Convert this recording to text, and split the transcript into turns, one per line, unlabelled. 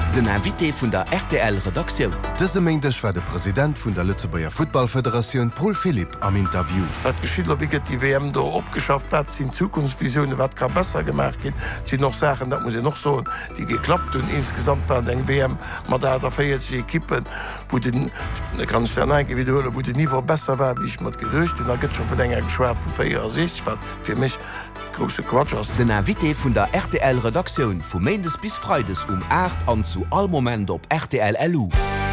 Den Invité vun der RTL-Redaktion.
Dëse Mäindech war de Präsident vun der Lützebauer Footballföderation Paul Philipp am Interview.
Dat Geschiedler wie die WM do opgeschafft hat, sind Zukunftsvisionen wat kann besser gemacht gin. Sie noch sagen, dat muss ich noch so, die geklappt und insgesamt waren eng WM, mat da feiert sich Kippen, wo den kann ich dann eingewiederholen, wo de Niveau besser war, wie ich mat gedurcht und da gibt schon verdennger geschwert vu 4 Sicht, wat für mich große Quatsch ist.
Den Invité vun der RTL-Redaktion vu Mendes bis Freudes 8 an zu all Moment op RTL LU.